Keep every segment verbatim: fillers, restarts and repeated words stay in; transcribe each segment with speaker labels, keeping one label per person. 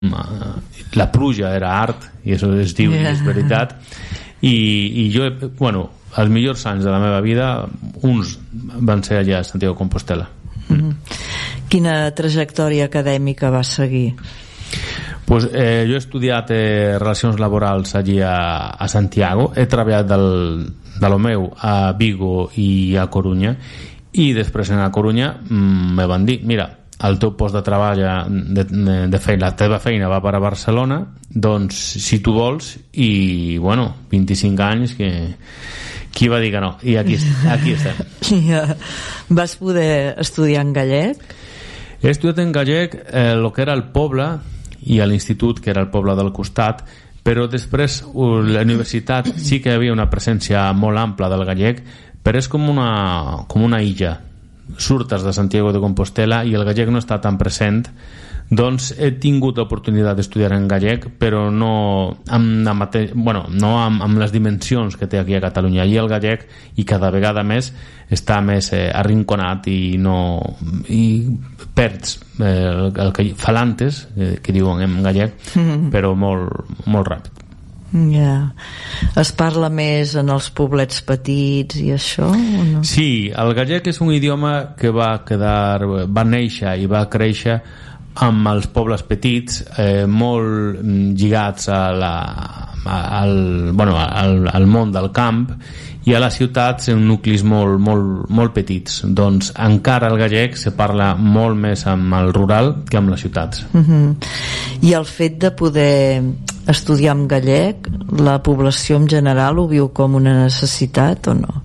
Speaker 1: la pluja era art, i això es diu, yeah. i és veritat, i, i jo, bueno, els millors anys de la meva vida, uns van ser allà a Santiago de Compostela.
Speaker 2: Mm-hmm. Quina trajectòria acadèmica vas seguir?
Speaker 1: Pues, eh, jo he estudiat eh, relacions laborals allí a, a Santiago, he treballat del, de lo meu a Vigo i a Corunya, i després en a Corunya mm, me van dir, mira, el teu post de treball de, de, de feina, la teva feina va per a Barcelona, doncs si tu vols, i bueno, vint-i-cinc anys que qui va dir que no, i aquí, aquí estem.
Speaker 2: Ja. Vas poder estudiar en gallec?
Speaker 1: He estudiat en gallec eh, el que era el poble i a l'institut, que era el poble del costat, però després la universitat sí que hi havia una presència molt ampla del gallec, però és com una, com una illa. Surtes de Santiago de Compostela i el gallec no està tan present, doncs he tingut l'oportunitat d'estudiar en gallec, però no amb, la mate... bueno, no amb, amb les dimensions que té aquí a Catalunya. Allí el gallec, i cada vegada més, està més eh, arrinconat i no i perds eh, el, el que falantes, eh, que diuen en gallec, mm-hmm. però molt, molt ràpid.
Speaker 2: Ja. Yeah. Es parla més en els poblets petits i això, o no?
Speaker 1: Sí, el gallec és un idioma que va quedar, va néixer i va créixer amb els pobles petits, eh, molt lligats a la, al, bueno, al, al món del camp, i a les ciutats en nuclis molt, molt, molt petits. Doncs encara el gallec se parla molt més amb el rural que amb les ciutats.
Speaker 2: Uh-huh. I el fet de poder estudiar en gallec, la població en general ho viu com una necessitat o no?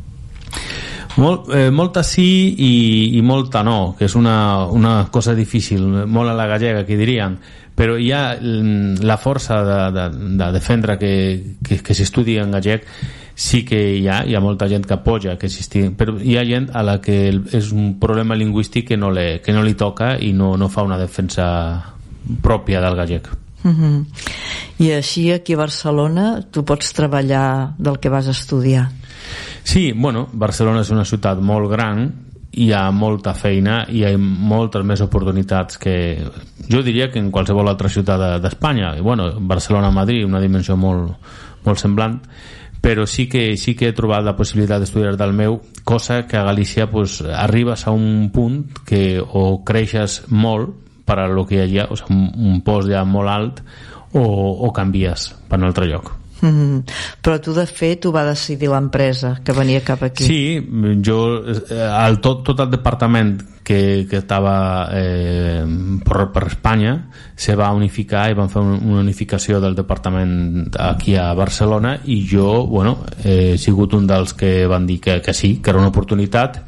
Speaker 1: Molt, eh, molta sí i, i molta no, que és una, una cosa difícil, molt a la gallega que dirien, però hi ha la força de, de, de defendre que, que, que s'estudia en gallec. Sí que hi ha, hi ha molta gent que apoya que existi, però hi ha gent a la que és un problema lingüístic que no, le, que no li toca i no, no fa una defensa pròpia del gallec.
Speaker 2: Uh-huh. I així aquí a Barcelona tu pots treballar del que vas estudiar?
Speaker 1: Sí, bueno, Barcelona és una ciutat molt gran, hi ha molta feina i hi ha moltes més oportunitats que jo diria que en qualsevol altra ciutat d'Espanya. I bueno, Barcelona-Madrid, una dimensió molt, molt semblant, però sí que, sí que he trobat la possibilitat d'estudiar del meu, cosa que a Galícia pues, arribes a un punt que o creixes molt per a lo que hi ha, o sigui, un, un post ja molt alt, o, o canvies per un altre lloc.
Speaker 2: Mm-hmm. Però tu de fet ho va decidir l'empresa que venia cap aquí.
Speaker 1: Sí, jo el, tot, tot el departament que, que estava eh, per, per Espanya se va unificar i van fer una unificació del departament aquí a Barcelona, i jo bueno, he sigut un dels que van dir que, que sí, que era una oportunitat,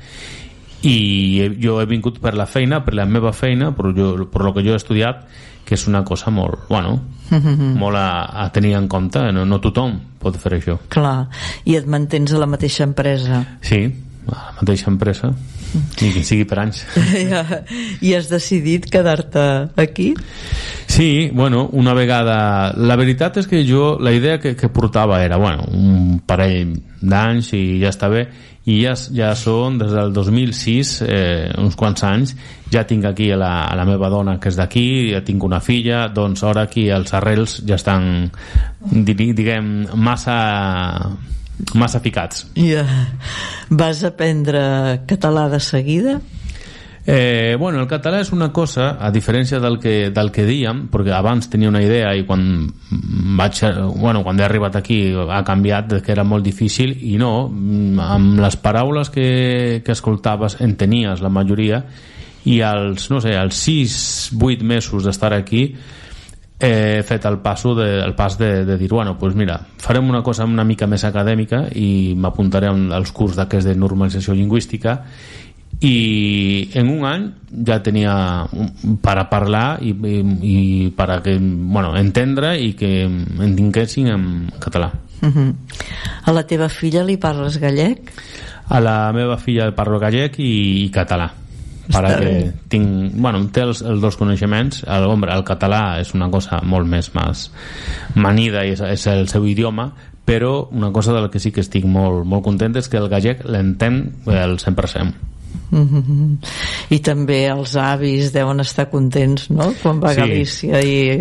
Speaker 1: i jo he vingut per la feina, per la meva feina, per, jo, per lo que jo he estudiat, que és una cosa molt, bueno, mm-hmm. molt a, a tenir en compte. No, no tothom pot fer això.
Speaker 2: Clar, i et mantens a la mateixa empresa?
Speaker 1: Sí, a la mateixa empresa, i que sigui per anys.
Speaker 2: I has decidit quedar-te aquí?
Speaker 1: Sí, bueno, una vegada... La veritat és que jo, la idea que, que portava era, bueno, un parell d'anys i ja està bé, i ja, ja són des del dos mil sis, eh, uns quants anys, ja tinc aquí a la, a la meva dona que és d'aquí, ja tinc una filla, doncs ara aquí els arrels ja estan, diguem, massa massa ficats.
Speaker 2: Yeah. Vas aprendre català de seguida?
Speaker 1: Eh, bueno, el català és una cosa, a diferència del que, del que dèiem, perquè abans tenia una idea i quan vaig, bueno, quan he arribat aquí ha canviat, que era molt difícil, i no, amb les paraules que, que escoltaves entenies la majoria, i als, no sé, als sis, vuit mesos d'estar aquí he fet el, passo de, el pas de, de dir, bueno, pues mira, farem una cosa una mica més acadèmica i m'apuntaré als curs d'aquest de normalització lingüística, i en un any ja tenia per a parlar i, i, i per a que, bueno, entendre i que entenguessin en català.
Speaker 2: Uh-huh. A la teva filla li parles gallec?
Speaker 1: A la meva filla parlo gallec i, i català. Para que tinc, bueno, té els, els dos coneixements. El, hombre, el català és una cosa molt més, més manida i és, és el seu idioma, però una cosa de la que sí que estic molt, molt content és que el gallec l'entén el cent per cent.
Speaker 2: Mm-hmm. I també els avis deuen estar contents, no?, quan va a Galícia. Sí. I